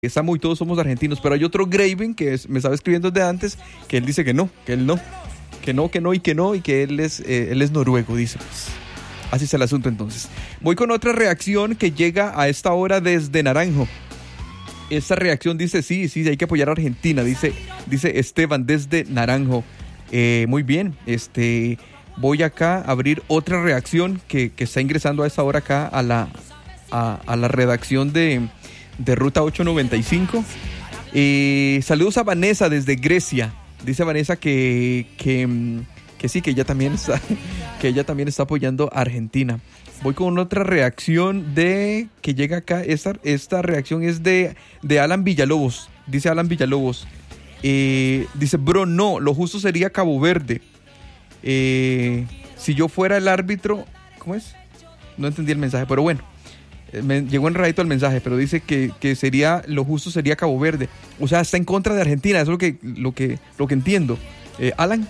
Samu y todos somos argentinos, pero hay otro Graven que me estaba escribiendo desde antes, que él dice que no, que él no, y que él es noruego, dice. Pues, así es el asunto entonces. Voy con otra reacción que llega a esta hora desde Naranjo. Esta reacción dice, sí, hay que apoyar a Argentina, dice Esteban desde Naranjo. Muy bien, voy acá a abrir otra reacción que está ingresando a esta hora acá a la redacción de Ruta 895. Saludos a Vanessa desde Grecia. Dice Vanessa que sí, que ella también está apoyando a Argentina. Voy con otra reacción que llega acá. Esta reacción es de Alan Villalobos. Dice Alan Villalobos. Dice, bro, no, lo justo sería Cabo Verde. Si yo fuera el árbitro, ¿cómo es? No entendí el mensaje, pero bueno. Me llegó enredadito el mensaje, pero dice que sería lo justo sería Cabo Verde. O sea, está en contra de Argentina, eso es lo que entiendo. Alan.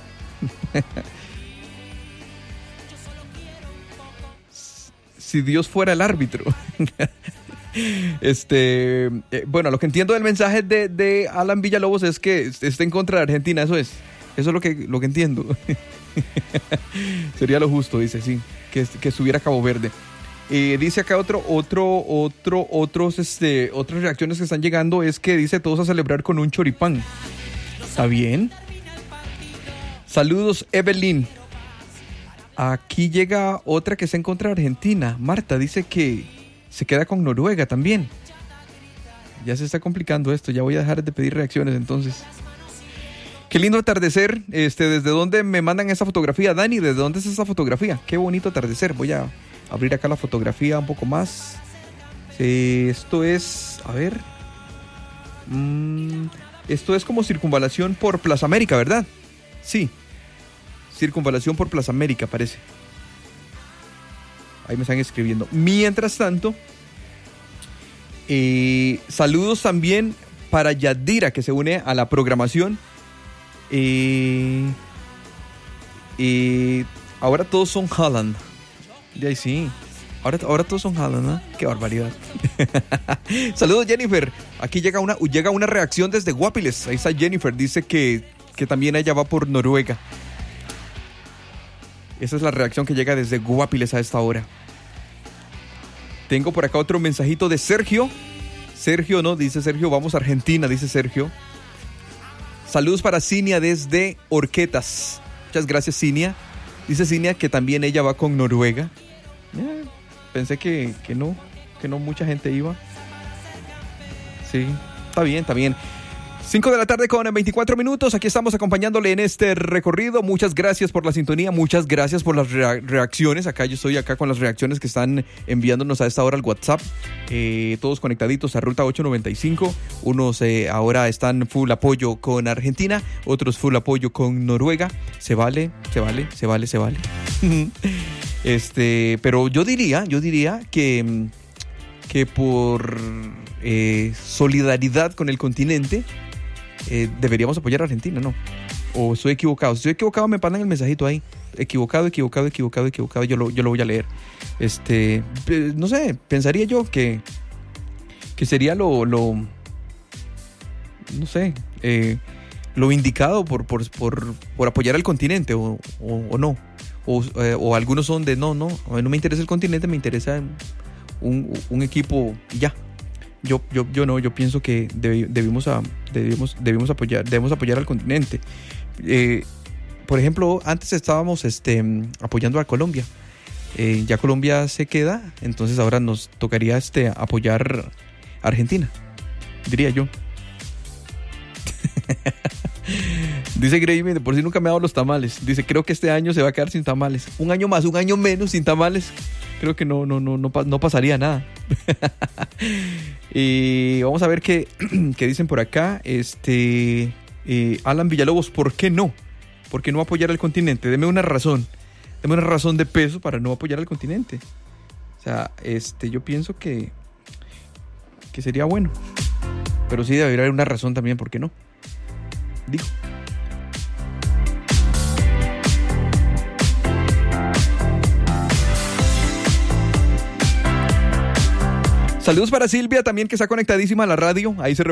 Si Dios fuera el árbitro. Bueno, lo que entiendo del mensaje de Alan Villalobos es que está en contra de Argentina, eso es lo que entiendo. Sería lo justo, dice, sí, que estuviera Cabo Verde. Dice acá otras reacciones que están llegando es que dice todos a celebrar con un choripán. ¿Está bien? Saludos, Evelyn. Aquí llega otra que está en contra de Argentina. Marta dice que se queda con Noruega también. Ya se está complicando esto, ya voy a dejar de pedir reacciones entonces. Qué lindo atardecer. ¿Desde dónde me mandan esa fotografía? Dani, ¿desde dónde es esa fotografía? Qué bonito atardecer. Voy a abrir acá la fotografía un poco más. Esto es, a ver. Esto es como circunvalación por Plaza América, ¿verdad? Sí. Circunvalación por Plaza América, parece. Ahí me están escribiendo. Mientras tanto, saludos también para Yadira, que se une a la programación. Ahora todos son Haaland. De ahí sí. Ahora todos son Haaland, ¿no? Qué barbaridad. Saludos, Jennifer. Aquí llega una reacción desde Guapiles. Ahí está Jennifer. Dice que también ella va por Noruega. Esa es la reacción que llega desde Guapiles a esta hora. Tengo por acá otro mensajito de Sergio. Sergio, ¿no? Dice Sergio, vamos a Argentina, dice Sergio. Saludos para Cinia desde Orquetas. Muchas gracias, Cinia. Dice Cinia que también ella va con Noruega. Pensé que no mucha gente iba. Sí, está bien. 5 de la tarde con 24 minutos. Aquí estamos acompañándole en este recorrido. Muchas gracias por la sintonía. Muchas gracias por las reacciones. Yo estoy acá con las reacciones que están enviándonos a esta hora al WhatsApp. Todos conectaditos a Ruta 895. Unos ahora están full apoyo con Argentina. Otros full apoyo con Noruega. Se vale. Pero yo diría que por solidaridad con el continente deberíamos apoyar a Argentina, ¿no? ¿O estoy equivocado? Si estoy equivocado, me mandan el mensajito ahí. Equivocado. Yo lo voy a leer. No sé, pensaría yo que sería lo indicado por apoyar al continente o no. O algunos son de no me interesa el continente, me interesa un equipo y ya. Yo pienso que debemos apoyar al continente. Por ejemplo, antes estábamos apoyando a Colombia. Ya Colombia se queda, entonces ahora nos tocaría apoyar a Argentina, diría yo. Dice Gravy, de por sí nunca me ha dado los tamales. Dice, creo que este año se va a quedar sin tamales. Un año más, un año menos sin tamales. Creo que no pasaría nada. Y vamos a ver qué dicen por acá. Alan Villalobos, ¿por qué no? ¿Por qué no apoyar al continente? Deme una razón de peso para no apoyar al continente. O sea, yo pienso que sería bueno. Pero sí debería haber una razón también, ¿por qué no? Digo. Saludos para Silvia también, que está conectadísima a la radio. Ahí se